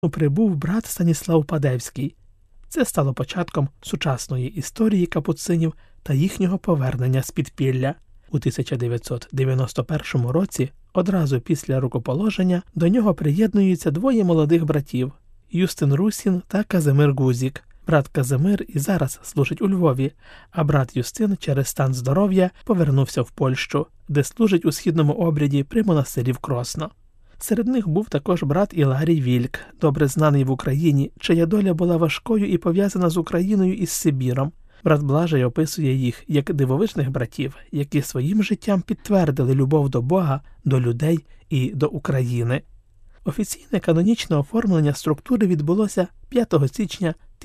прибув брат Станіслав Падевський. Це стало початком сучасної історії капуцинів та їхнього повернення з підпілля. У 1991 році, одразу після рукоположення, до нього приєднуються двоє молодих братів – Юстин Русін та Казимир Гузік. Брат Казимир і зараз служить у Львові, а брат Юстин через стан здоров'я повернувся в Польщу, де служить у східному обряді при монастирі в Кросно. Серед них був також брат Іларій Вільк, добре знаний в Україні, чия доля була важкою і пов'язана з Україною і з Сибіром. Брат Блажей описує їх як дивовижних братів, які своїм життям підтвердили любов до Бога, до людей і до України. Офіційне канонічне оформлення структури відбулося 5 січня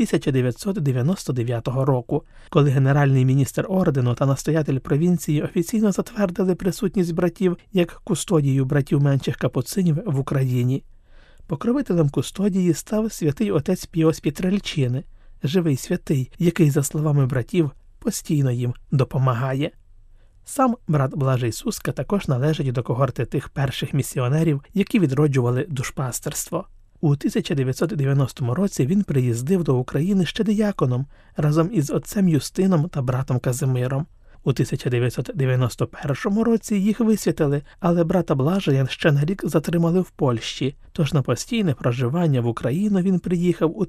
1999 року, коли генеральний міністр ордену та настоятель провінції офіційно затвердили присутність братів як кустодію братів менших капуцинів в Україні. Покровителем кустодії став святий отець Піо з Пєтрельчини, живий святий, який, за словами братів, постійно їм допомагає. Сам брат Блажей Суска також належить до когорти тих перших місіонерів, які відроджували душпастерство. У 1990 році він приїздив до України ще дияконом разом із отцем Юстином та братом Казимиром. У 1991 році їх висвятили, але брата Блажея ще на рік затримали в Польщі, тож на постійне проживання в Україну він приїхав у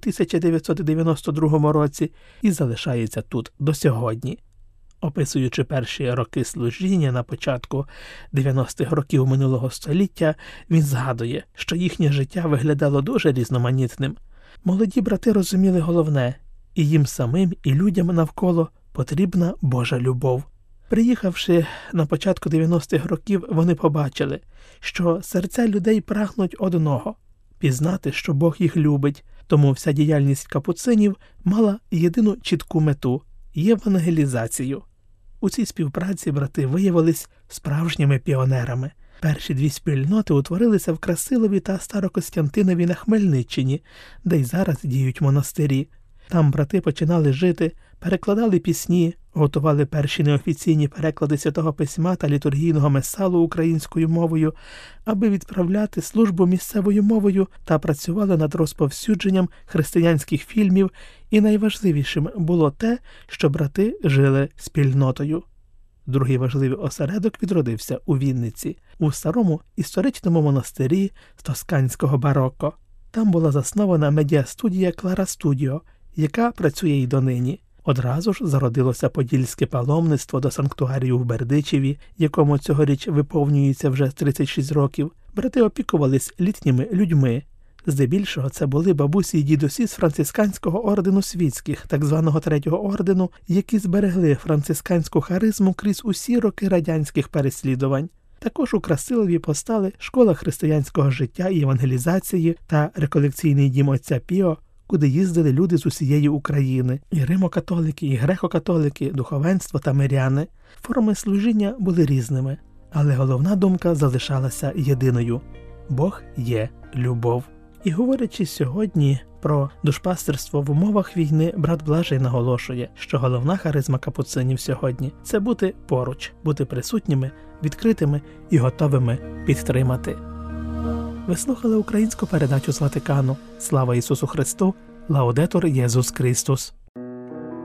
1992 році і залишається тут до сьогодні. Описуючи перші роки служіння на початку 90-х років минулого століття, він згадує, що їхнє життя виглядало дуже різноманітним. Молоді брати розуміли головне – і їм самим, і людям навколо потрібна Божа любов. Приїхавши на початку 90-х років, вони побачили, що серця людей прагнуть одного – пізнати, що Бог їх любить, тому вся діяльність капуцинів мала єдину чітку мету – євангелізацію. У цій співпраці брати виявились справжніми піонерами. Перші дві спільноти утворилися в Красилові та Старокостянтинові на Хмельниччині, де й зараз діють монастирі. Там брати починали жити, перекладали пісні, готували перші неофіційні переклади Святого Письма та літургійного месалу українською мовою, аби відправляти службу місцевою мовою, та працювали над розповсюдженням християнських фільмів, і найважливішим було те, що брати жили спільнотою. Другий важливий осередок відродився у Вінниці, у старому історичному монастирі з тосканського бароко. Там була заснована медіастудія «Клара Студіо», яка працює й донині. Одразу ж зародилося подільське паломництво до санктуарію в Бердичеві, якому цьогоріч виповнюється вже 36 років. Брати опікувались літніми людьми. Здебільшого це були бабусі й дідусі з францисканського ордену світських, так званого третього ордену, які зберегли францисканську харизму крізь усі роки радянських переслідувань. Також у Красилові постали школа християнського життя і евангелізації та реколекційний дім отця Піо, куди їздили люди з усієї України – і римокатолики, і греко-католики, духовенство та миряни. Форми служіння були різними, але головна думка залишалася єдиною – Бог є любов. І говорячи сьогодні про душпастерство в умовах війни, брат Блажей наголошує, що головна харизма капуцинів сьогодні – це бути поруч, бути присутніми, відкритими і готовими підтримати. Ви слухали українську передачу з Ватикану. Слава Ісусу Христу! Лаудетур Єсус Христос!